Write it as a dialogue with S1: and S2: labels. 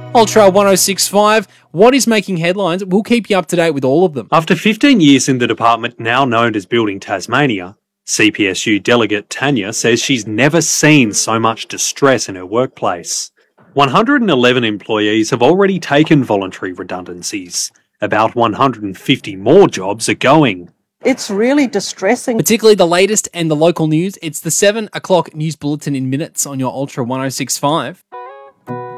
S1: Ultra 1065, what is making headlines? We'll keep you up to date with all of them.
S2: After 15 years in the department now known as Building Tasmania, CPSU delegate Tanya says she's never seen so much distress in her workplace. 111 employees have already taken voluntary redundancies. About 150 more jobs are going.
S3: It's really distressing.
S1: Particularly the latest and the local news. It's the 7 o'clock news bulletin in minutes on your Ultra 1065.